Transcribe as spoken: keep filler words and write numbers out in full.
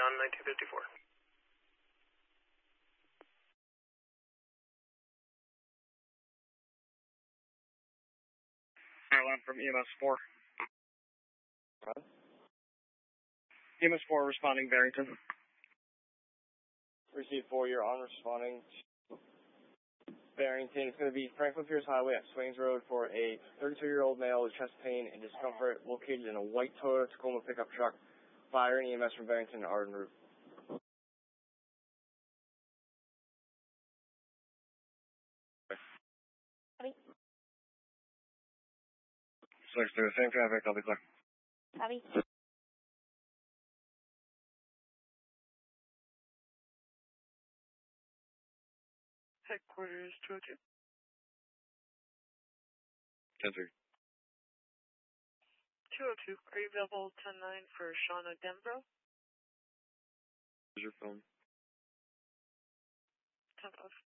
on nineteen fifty-four. Airline from E M S four. What? E M S four responding Barrington. Receive four, you're on responding to Barrington. It's going to be Franklin Pierce Highway at Swains Road for a thirty-two-year-old male with chest pain and discomfort located in a white Toyota Tacoma pickup truck. Fire and E M S from Barrington are en route. Copy. six two, same traffic, I'll be clear. Copy. Headquarters two oh two. ten three. two oh two, are you available ten nine for Shauna Denbrough? Where's your phone? ten five.